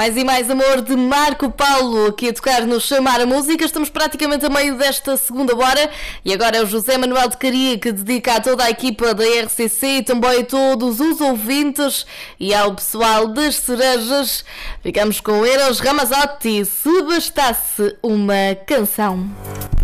Mais e mais amor de Marco Paulo aqui a tocar no Chamar a Música. Estamos praticamente a meio desta segunda hora e agora é o José Manuel de Caria que dedica a toda a equipa da RCC e também a todos os ouvintes e ao pessoal das Cerejas. Ficamos com Eros Ramazzotti, Se Bastasse uma Canção.